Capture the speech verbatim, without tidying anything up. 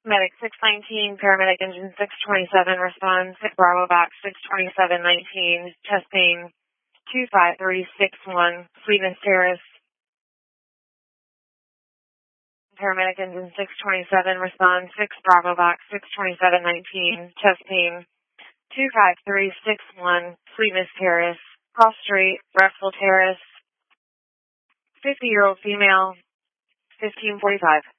Medic six nineteen, paramedic engine six twenty-seven, responds, Bravo back six twenty-seven nineteen, chest pain two five three six one, Sweetness Terrace. Paramedic engine six twenty-seven, responds, six Bravo back six twenty-seven nineteen, chest pain two five three six one, Sweetness Terrace, cross street, Restful Terrace, fifty-year-old female, fifteen forty-five.